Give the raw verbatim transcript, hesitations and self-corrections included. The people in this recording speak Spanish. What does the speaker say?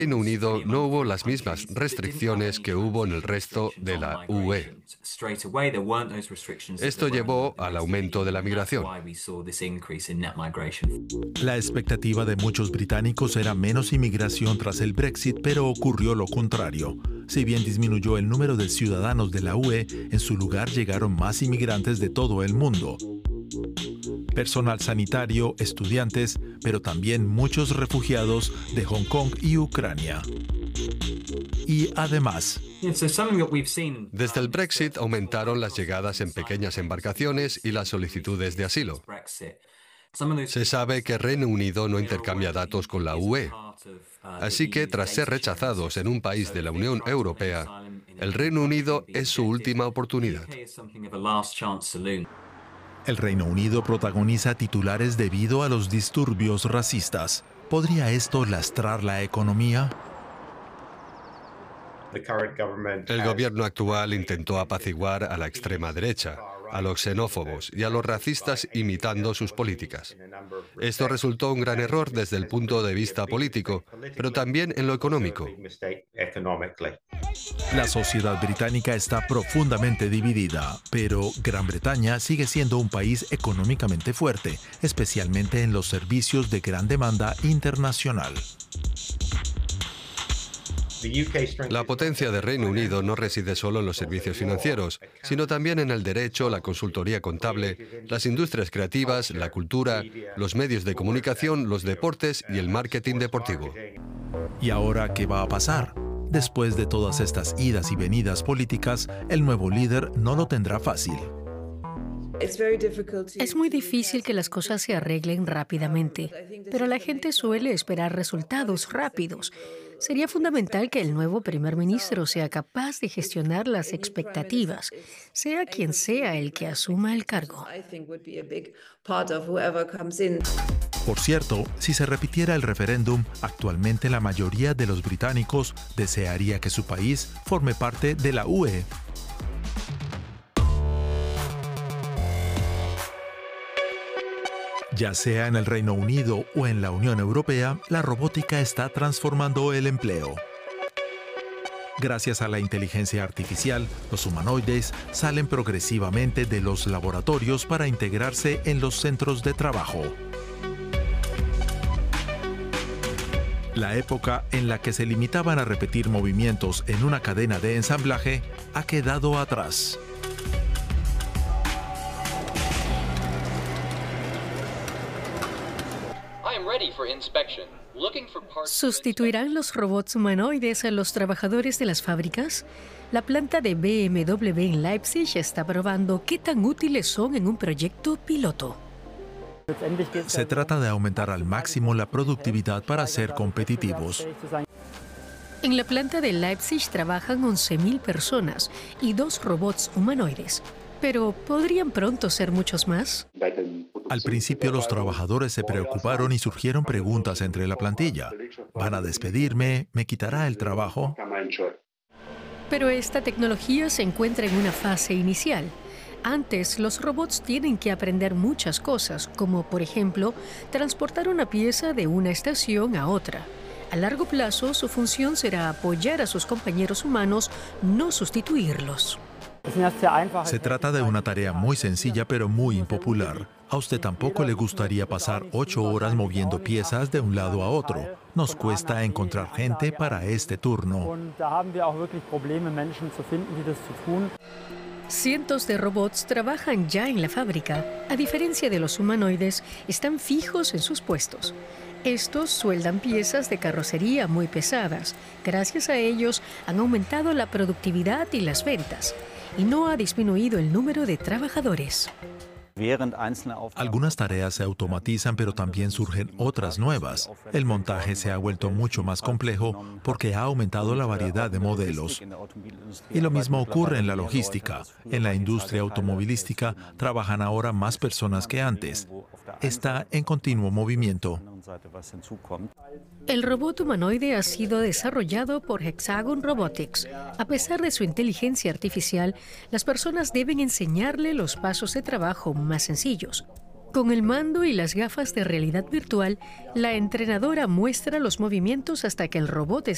Reino Unido no hubo las mismas restricciones que hubo en el resto de la U E. Esto llevó al aumento de la migración. La expectativa de muchos británicos era menos inmigración tras el Brexit, pero ocurrió lo contrario. Si bien disminuyó el número de ciudadanos de la U E, en su lugar llegaron más inmigrantes de todo el mundo. Personal sanitario, estudiantes, pero también muchos refugiados de Hong Kong y Ucrania. Y además, desde el Brexit aumentaron las llegadas en pequeñas embarcaciones y las solicitudes de asilo. Se sabe que Reino Unido no intercambia datos con la U E. Así que, tras ser rechazados en un país de la Unión Europea, el Reino Unido es su última oportunidad. El Reino Unido protagoniza titulares debido a los disturbios racistas. ¿Podría esto lastrar la economía? El gobierno actual intentó apaciguar a la extrema derecha, a los xenófobos y a los racistas imitando sus políticas. Esto resultó un gran error desde el punto de vista político, pero también en lo económico. La sociedad británica está profundamente dividida, pero Gran Bretaña sigue siendo un país económicamente fuerte, especialmente en los servicios de gran demanda internacional. La potencia de Reino Unido no reside solo en los servicios financieros, sino también en el derecho, la consultoría contable, las industrias creativas, la cultura, los medios de comunicación, los deportes y el marketing deportivo. ¿Y ahora qué va a pasar? Después de todas estas idas y venidas políticas, el nuevo líder no lo tendrá fácil. Es muy difícil que las cosas se arreglen rápidamente, pero la gente suele esperar resultados rápidos. Sería fundamental que el nuevo primer ministro sea capaz de gestionar las expectativas, sea quien sea el que asuma el cargo. Por cierto, si se repitiera el referéndum, actualmente la mayoría de los británicos desearía que su país forme parte de la U E. Ya sea en el Reino Unido o en la Unión Europea, la robótica está transformando el empleo. Gracias a la inteligencia artificial, los humanoides salen progresivamente de los laboratorios para integrarse en los centros de trabajo. La época en la que se limitaban a repetir movimientos en una cadena de ensamblaje ha quedado atrás. ¿Sustituirán los robots humanoides a los trabajadores de las fábricas? La planta de B M W en Leipzig está probando qué tan útiles son en un proyecto piloto. Se trata de aumentar al máximo la productividad para ser competitivos. En la planta de Leipzig trabajan once mil personas y dos robots humanoides. Pero ¿podrían pronto ser muchos más? Al principio los trabajadores se preocuparon y surgieron preguntas entre la plantilla. ¿Van a despedirme? ¿Me quitará el trabajo? Pero esta tecnología se encuentra en una fase inicial. Antes, los robots tienen que aprender muchas cosas, como por ejemplo, transportar una pieza de una estación a otra. A largo plazo, su función será apoyar a sus compañeros humanos, no sustituirlos. Se trata de una tarea muy sencilla pero muy impopular. A usted tampoco le gustaría pasar ocho horas moviendo piezas de un lado a otro. Nos cuesta encontrar gente para este turno. Cientos de robots trabajan ya en la fábrica. A diferencia de los humanoides, están fijos en sus puestos. Estos sueldan piezas de carrocería muy pesadas. Gracias a ellos han aumentado la productividad y las ventas, y no ha disminuido el número de trabajadores. Algunas tareas se automatizan, pero también surgen otras nuevas. El montaje se ha vuelto mucho más complejo porque ha aumentado la variedad de modelos. Y lo mismo ocurre en la logística. En la industria automovilística trabajan ahora más personas que antes. Está en continuo movimiento. El robot humanoide ha sido desarrollado por Hexagon Robotics. A pesar de su inteligencia artificial, las personas deben enseñarle los pasos de trabajo más sencillos. Con el mando y las gafas de realidad virtual, la entrenadora muestra los movimientos hasta que el robot es